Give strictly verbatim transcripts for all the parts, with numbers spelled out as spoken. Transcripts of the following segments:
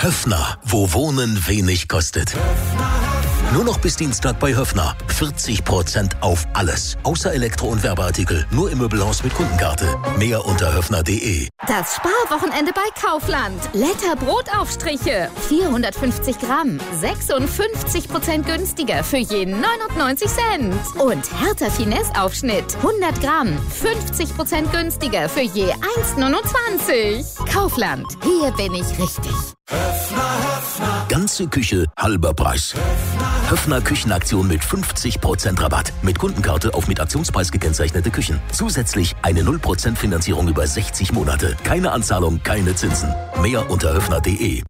Höffner, wo Wohnen wenig kostet. Nur noch bis Dienstag bei Höffner. vierzig Prozent auf alles. Außer Elektro- und Werbeartikel. Nur im Möbelhaus mit Kundenkarte. Mehr unter höffner punkt de. Das Sparwochenende bei Kaufland. Letter Brotaufstriche. vierhundertfünfzig Gramm. sechsundfünfzig Prozent günstiger für jeden neunundneunzig Cent. Und Hertha Finesse Aufschnitt. hundert Gramm. fünfzig Prozent günstiger für je eins neunundzwanzig. Kaufland. Hier bin ich richtig. Höffner, Höffner. Ganze Küche, halber Preis. Höffner, Höffner Küchenaktion mit fünfzig Prozent Rabatt. Mit Kundenkarte auf mit Aktionspreis gekennzeichnete Küchen. Zusätzlich eine null Prozent Finanzierung über sechzig Monate. Keine Anzahlung, keine Zinsen. Mehr unter höffner punkt de.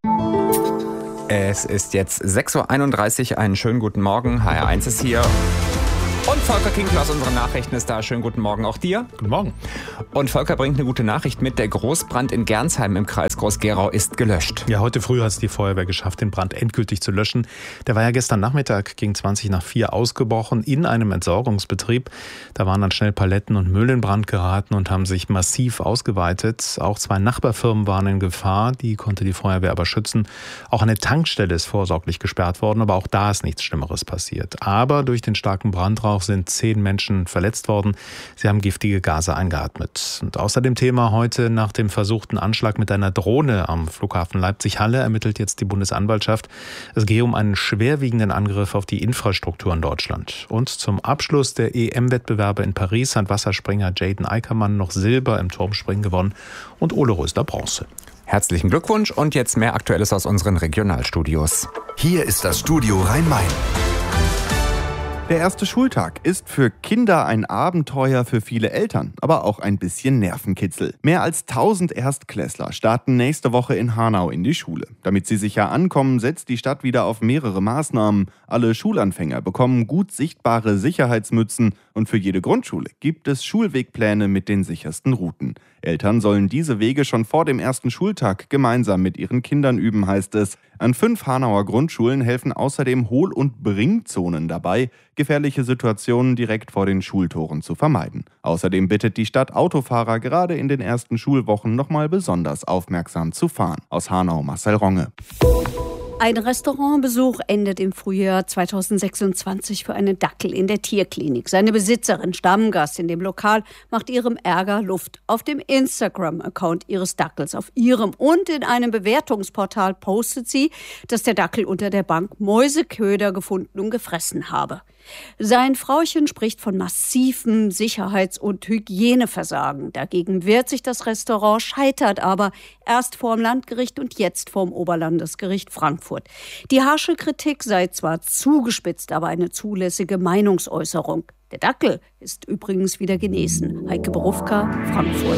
Es ist jetzt sechs Uhr einunddreißig. Einen schönen guten Morgen. H R eins ist hier. Und Volker Kinkl aus unseren Nachrichten ist da. Schönen guten Morgen auch dir. Guten Morgen. Und Volker bringt eine gute Nachricht mit. Der Großbrand in Gernsheim im Kreis Groß-Gerau ist gelöscht. Ja, heute früh hat es die Feuerwehr geschafft, den Brand endgültig zu löschen. Der war ja gestern Nachmittag gegen zwanzig nach vier ausgebrochen in einem Entsorgungsbetrieb. Da waren dann schnell Paletten und Müll in Brand geraten und haben sich massiv ausgeweitet. Auch zwei Nachbarfirmen waren in Gefahr. Die konnte die Feuerwehr aber schützen. Auch eine Tankstelle ist vorsorglich gesperrt worden, aber auch da ist nichts Schlimmeres passiert. Aber durch den starken Brandrauch sind zehn Menschen verletzt worden. Sie haben giftige Gase eingeatmet. Und außer dem Thema heute nach dem versuchten Anschlag mit einer Drohne am Flughafen Leipzig-Halle ermittelt jetzt die Bundesanwaltschaft. Es gehe um einen schwerwiegenden Angriff auf die Infrastruktur in Deutschland. Und zum Abschluss der E M-Wettbewerbe in Paris hat Wasserspringer Jaden Eickermann noch Silber im Turmspringen gewonnen und Ole Rösler Bronze. Herzlichen Glückwunsch und jetzt mehr Aktuelles aus unseren Regionalstudios. Hier ist das Studio Rhein-Main. Der erste Schultag ist für Kinder ein Abenteuer, für viele Eltern, aber auch ein bisschen Nervenkitzel. Mehr als tausend Erstklässler starten nächste Woche in Hanau in die Schule. Damit sie sicher ankommen, setzt die Stadt wieder auf mehrere Maßnahmen. Alle Schulanfänger bekommen gut sichtbare Sicherheitsmützen und für jede Grundschule gibt es Schulwegpläne mit den sichersten Routen. Eltern sollen diese Wege schon vor dem ersten Schultag gemeinsam mit ihren Kindern üben, heißt es. An fünf Hanauer Grundschulen helfen außerdem Hohl- und Bringzonen dabei, gefährliche Situationen direkt vor den Schultoren zu vermeiden. Außerdem bittet die Stadt Autofahrer gerade in den ersten Schulwochen nochmal besonders aufmerksam zu fahren. Aus Hanau Marcel Ronge. Ein Restaurantbesuch endet im Frühjahr zweitausendsechsundzwanzig für einen Dackel in der Tierklinik. Seine Besitzerin, Stammgast in dem Lokal, macht ihrem Ärger Luft auf dem Instagram-Account ihres Dackels. Auf ihrem und in einem Bewertungsportal postet sie, dass der Dackel unter der Bank Mäuseköder gefunden und gefressen habe. Sein Frauchen spricht von massivem Sicherheits- und Hygieneversagen. Dagegen wehrt sich das Restaurant, scheitert aber erst vorm Landgericht und jetzt vorm Oberlandesgericht Frankfurt. Die harsche Kritik sei zwar zugespitzt, aber eine zulässige Meinungsäußerung. Der Dackel ist übrigens wieder genesen. Heike Berufka, Frankfurt.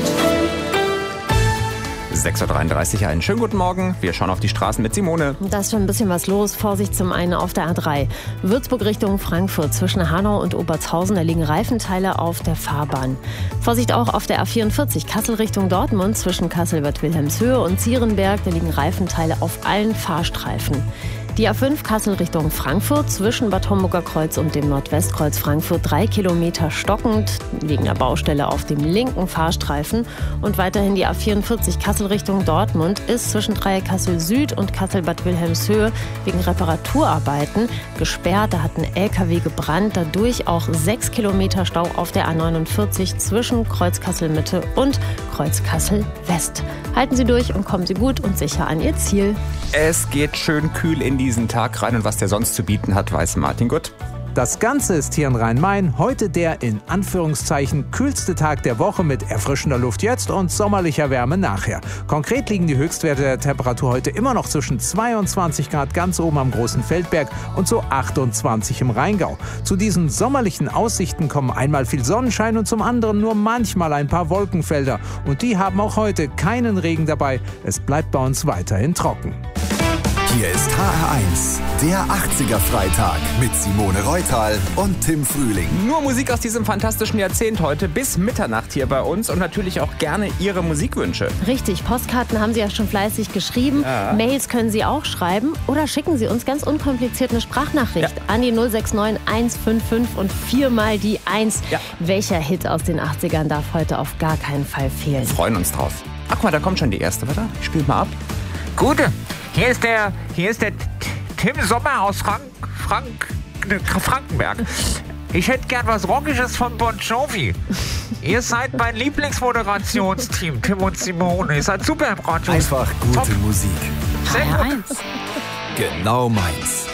sechs Uhr dreiunddreißig, einen schönen guten Morgen. Wir schauen auf die Straßen mit Simone. Da ist schon ein bisschen was los. Vorsicht zum einen auf der A drei. Würzburg Richtung Frankfurt zwischen Hanau und Obertshausen. Da liegen Reifenteile auf der Fahrbahn. Vorsicht auch auf der A vierundvierzig. Kassel Richtung Dortmund zwischen Kassel-Bad Wilhelmshöhe und Zierenberg. Da liegen Reifenteile auf allen Fahrstreifen. Die A fünf Kassel Richtung Frankfurt zwischen Bad Homburger Kreuz und dem Nordwestkreuz Frankfurt drei Kilometer stockend wegen der Baustelle auf dem linken Fahrstreifen. Und weiterhin die A vierundvierzig Kassel Richtung Dortmund ist zwischen Dreieck Kassel Süd und Kassel Bad Wilhelmshöhe wegen Reparaturarbeiten gesperrt. Da hat ein L K W gebrannt, dadurch auch sechs Kilometer Stau auf der A neunundvierzig zwischen Kreuz Kassel Mitte und Kreuz Kassel West. Halten Sie durch und kommen Sie gut und sicher an Ihr Ziel. Es geht schön kühl in diesen Tag rein und was der sonst zu bieten hat, weiß Martin Gutt. Das Ganze ist hier in Rhein-Main heute der in Anführungszeichen kühlste Tag der Woche mit erfrischender Luft jetzt und sommerlicher Wärme nachher. Konkret liegen die Höchstwerte der Temperatur heute immer noch zwischen zweiundzwanzig Grad ganz oben am Großen Feldberg und so achtundzwanzig im Rheingau. Zu diesen sommerlichen Aussichten kommen einmal viel Sonnenschein und zum anderen nur manchmal ein paar Wolkenfelder. Und die haben auch heute keinen Regen dabei. Es bleibt bei uns weiterhin trocken. Hier ist H R eins, der achtziger-Freitag mit Simone Reutal und Tim Frühling. Nur Musik aus diesem fantastischen Jahrzehnt heute bis Mitternacht hier bei uns und natürlich auch gerne Ihre Musikwünsche. Richtig, Postkarten haben Sie ja schon fleißig geschrieben. Ja. Mails können Sie auch schreiben oder schicken Sie uns ganz unkompliziert eine Sprachnachricht ja. an die null sechs neun eins fünf fünf und viermal die eins. Ja. Welcher Hit aus den achtzigern darf heute auf gar keinen Fall fehlen? Wir freuen uns drauf. Ach guck mal, da kommt schon die erste, warte, ich spiele mal ab. Gute. Hier ist der, hier ist der Tim Sommer aus Frank, Frank, Frankenberg. Ich hätte gern was Rockisches von Bon Jovi. Ihr seid mein Lieblingsmoderationsteam, Tim und Simone. Ihr seid super im Radio. Einfach gute Top. Musik. Sehr gut. Genau meins.